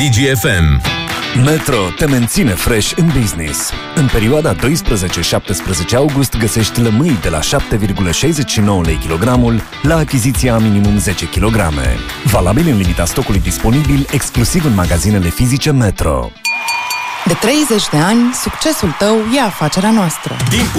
DGFM. Metro te menține fresh în business. În perioada 12-17 august găsești lămâi de la 7,69 lei kilogramul la achiziția minimum 10 kg. Valabil în limita stocului disponibil, exclusiv în magazinele fizice Metro. De 30 de ani, succesul tău e afacerea noastră.